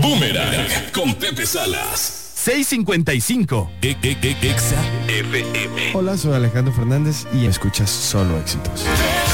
Boomerang con Pepe Salas. 6:55 Exa FM. Hola, soy Alejandro Fernández y escuchas Solo Éxitos.